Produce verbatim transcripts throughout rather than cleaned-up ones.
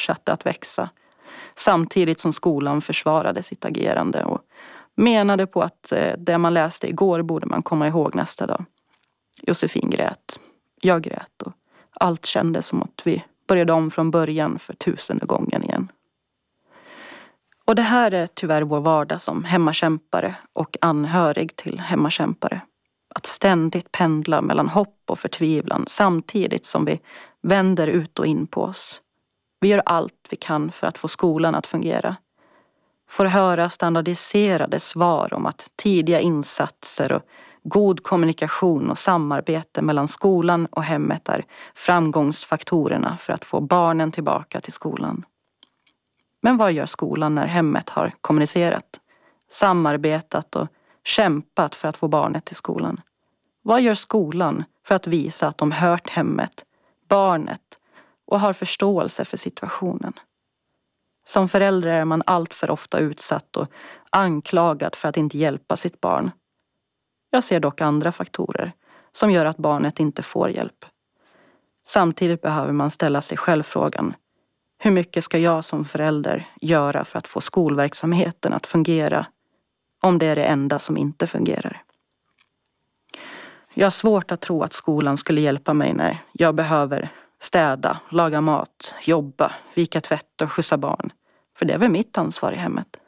fortsatte att växa. Samtidigt som skolan försvarade sitt agerande och menade på att det man läste igår borde man komma ihåg nästa dag. Josefin grät. Jag grät och allt kändes som att vi började om från början för tusende gången igen. Och det här är tyvärr vår vardag som hemmakämpare och anhörig till hemmakämpare. Att ständigt pendla mellan hopp och förtvivlan samtidigt som vi vänder ut och in på oss. Vi gör allt vi kan för att få skolan att fungera. Får höra standardiserade svar om att tidiga insatser och god kommunikation och samarbete mellan skolan och hemmet är framgångsfaktorerna för att få barnen tillbaka till skolan. Men vad gör skolan när hemmet har kommunicerat, samarbetat och kämpat för att få barnet till skolan? Vad gör skolan för att visa att de hört hemmet, barnet och har förståelse för situationen? Som förälder är man allt för ofta utsatt och anklagad för att inte hjälpa sitt barn. Jag ser dock andra faktorer som gör att barnet inte får hjälp. Samtidigt behöver man ställa sig själv frågan: hur mycket ska jag som förälder göra för att få skolverksamheten att fungera om det är det enda som inte fungerar? Jag har svårt att tro att skolan skulle hjälpa mig när jag behöver städa, laga mat, jobba, vika tvätt och skjutsa barn. För det är väl mitt ansvar i hemmet.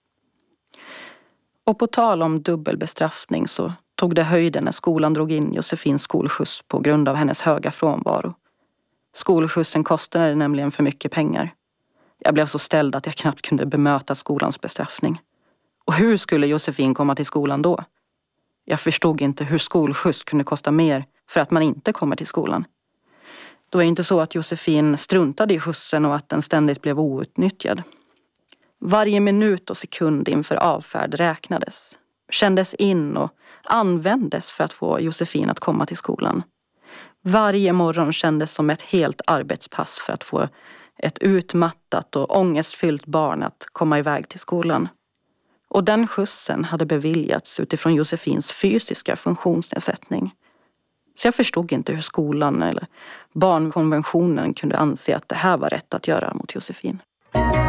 Och på tal om dubbelbestraffning så tog det höjden när skolan drog in Josefins skolskjuts på grund av hennes höga frånvaro. Skolskjutsen kostade nämligen för mycket pengar. Jag blev så ställd att jag knappt kunde bemöta skolans bestraffning. Och hur skulle Josefin komma till skolan då? Jag förstod inte hur skolskjuts kunde kosta mer för att man inte kommer till skolan. Det var inte så att Josefin struntade i skjutsen och att den ständigt blev outnyttjad. Varje minut och sekund inför avfärd räknades, kändes in och användes för att få Josefin att komma till skolan. Varje morgon kändes som ett helt arbetspass för att få ett utmattat och ångestfyllt barn att komma iväg till skolan. Och den skjutsen hade beviljats utifrån Josefins fysiska funktionsnedsättning. Så jag förstod inte hur skolan eller barnkonventionen kunde anse att det här var rätt att göra mot Josefin.